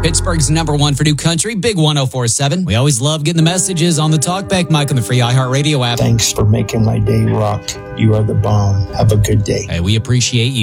Pittsburgh's number one for new country, Big 104.7. We always love getting the messages on the Talkback mic on the free iHeartRadio app. Thanks for making my day rock. You are the bomb. Have a good day. Hey, we appreciate you.